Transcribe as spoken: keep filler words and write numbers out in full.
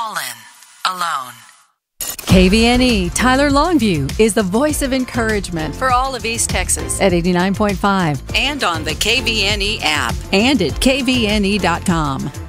all in, alone. K V N E Tyler Longview is the voice of encouragement for all of East Texas at eighty-nine point five and on the K V N E app and at K V N E dot com.